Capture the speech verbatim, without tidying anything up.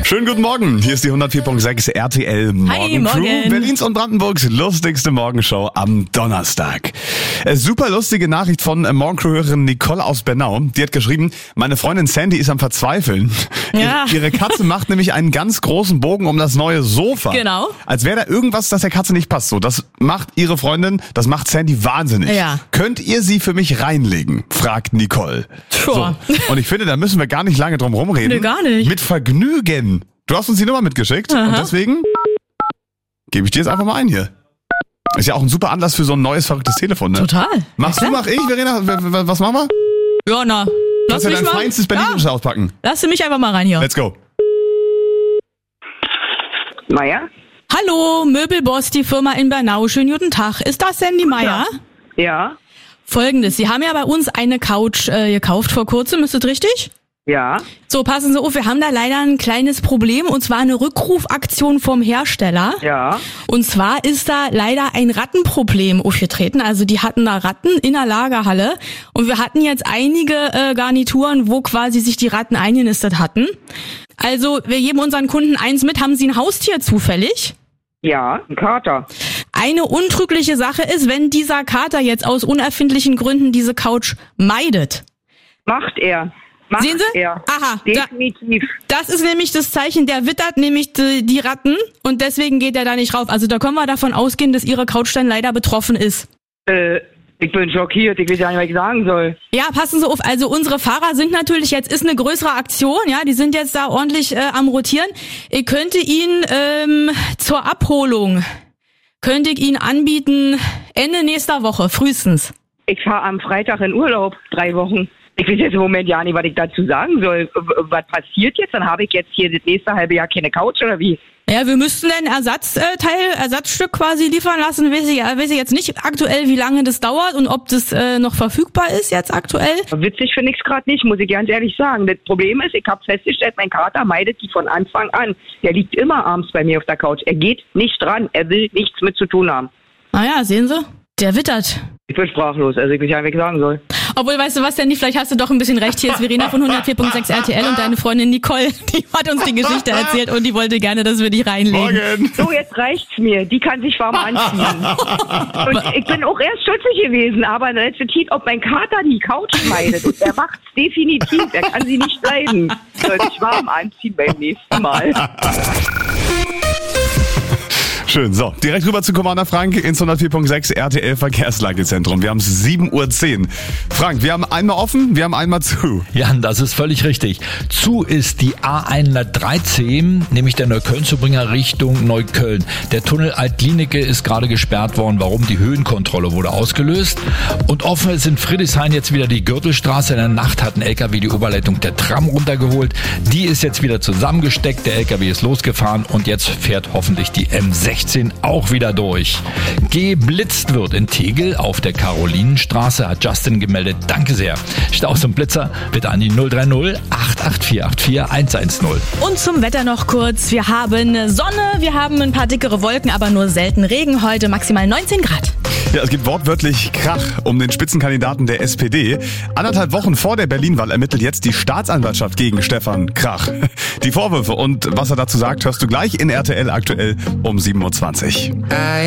Schönen guten Morgen, hier ist die hundertvier Komma sechs R T L Morgen Crew, morgen. Berlins und Brandenburgs lustigste Morgenshow am Donnerstag. Äh, super lustige Nachricht von äh, Morgencrew-Hörerin Nicole aus Bernau. Die hat geschrieben, meine Freundin Sandy ist am Verzweifeln. Ja. Ihre, ihre Katze macht nämlich einen ganz großen Bogen um das neue Sofa. Genau. Als wäre da irgendwas, das der Katze nicht passt. So, das macht ihre Freundin, das macht Sandy wahnsinnig. Ja. Könnt ihr sie für mich reinlegen? Fragt Nicole. Sure. So. Und ich finde, da müssen wir gar nicht lange drum rumreden. Nee, gar nicht. Mit Vergnügen. Du hast uns die Nummer mitgeschickt. Aha. Und deswegen gebe ich dir jetzt einfach mal ein hier. Ist ja auch ein super Anlass für so ein neues, verrücktes Telefon, ne? Total. Machst Ja, du, klar. mach ich, Verena? W- w- Was machen wir? Ja, na. Lass Kannst ja mich dein mal. feinstes Berlinisches auspacken. Lass du mich einfach mal rein hier. Let's go. Meier? Hallo, Möbelboss, die Firma in Bernau. Schönen guten Tag. Ist das Sandy Meier? Ja, Folgendes, Sie haben ja bei uns eine Couch äh, gekauft vor kurzem, ist das richtig? ja. So, passen Sie auf, wir haben da leider ein kleines Problem, und zwar eine Rückrufaktion vom Hersteller. Ja. Und zwar ist da leider ein Rattenproblem aufgetreten. Also die hatten da Ratten in der Lagerhalle, und wir hatten jetzt einige äh, Garnituren, wo quasi sich die Ratten eingenistet hatten. Also wir geben unseren Kunden eins mit. Haben Sie ein Haustier zufällig? Ja, ein Kater. Eine untrügliche Sache ist, wenn dieser Kater jetzt aus unerfindlichen Gründen diese Couch meidet. Macht er. Macht Sehen Sie? er. Aha, da, Definitiv. das ist nämlich das Zeichen, der wittert nämlich die, die Ratten, und deswegen geht er da nicht rauf. Also da können wir davon ausgehen, dass Ihre Couch dann leider betroffen ist. Äh, ich bin schockiert. Ich weiß ja nicht, was ich sagen soll. Ja, passen Sie auf. Also unsere Fahrer sind natürlich, jetzt ist eine größere Aktion, ja, die sind jetzt da ordentlich äh, am Rotieren. Ich könnte Ihnen ähm, zur Abholung, könnte ich Ihnen anbieten, Ende nächster Woche, frühestens. Ich fahre am Freitag in Urlaub. Drei Wochen. Ich weiß jetzt im Moment ja nicht, was ich dazu sagen soll. W- Was passiert jetzt? Dann habe ich jetzt hier das nächste halbe Jahr keine Couch oder wie? Ja, wir müssten ein Ersatzteil, Ersatzstück quasi liefern lassen. Weiß ich, weiß ich jetzt nicht aktuell, wie lange das dauert und ob das äh, noch verfügbar ist jetzt aktuell. Witzig finde ich es gerade nicht, muss ich ganz ehrlich sagen. Das Problem ist, ich habe festgestellt, mein Kater meidet die von Anfang an. Der liegt immer abends bei mir auf der Couch. Er geht nicht dran. Er will nichts mit zu tun haben. Naja, sehen Sie, der wittert. Ich bin sprachlos. Also ich weiß ja nicht, was ich sagen soll. Obwohl, weißt du was, Danny, vielleicht hast du doch ein bisschen recht. Hier ist Verena von hundertvier Komma sechs R T L und deine Freundin Nicole, die hat uns die Geschichte erzählt und die wollte gerne, dass wir die reinlegen. Morgen. So, jetzt reicht's mir. Die kann sich warm anziehen. Und ich bin auch erst stutzig gewesen, aber jetzt sieht, ob mein Kater die Couch meidet. Und er macht's definitiv. Er kann sie nicht leiden. Soll sich warm anziehen beim nächsten Mal. Schön. So, direkt rüber zu Commander Frank ins hundertvier Komma sechs R T L Verkehrslagezentrum. Wir haben es sieben Uhr zehn. Frank, wir haben einmal offen, wir haben einmal zu. Jan, das ist völlig richtig. Zu ist die A hundertdreizehn, nämlich der Neukölln-Zubringer Richtung Neukölln. Der Tunnel Altlinike ist gerade gesperrt worden. Warum? Die Höhenkontrolle wurde ausgelöst. Und offen ist in Friedrichshain jetzt wieder die Gürtelstraße. In der Nacht hat ein L K W die Oberleitung der Tram runtergeholt. Die ist jetzt wieder zusammengesteckt. Der L K W ist losgefahren und jetzt fährt hoffentlich die M sechzehn auch wieder durch. Geblitzt wird in Tegel auf der Karolinenstraße, hat Justin gemeldet. Danke sehr. Staus und Blitzer bitte an die null drei null acht acht vier acht vier eins eins null. Und zum Wetter noch kurz. Wir haben Sonne, wir haben ein paar dickere Wolken, aber nur selten Regen. Heute maximal neunzehn Grad. Ja, es gibt wortwörtlich Krach um den Spitzenkandidaten der S P D. Anderthalb Wochen vor der Berlin-Wahl ermittelt jetzt die Staatsanwaltschaft gegen Stefan Krach. Die Vorwürfe und was er dazu sagt, hörst du gleich in R T L aktuell um sieben Uhr zwanzig.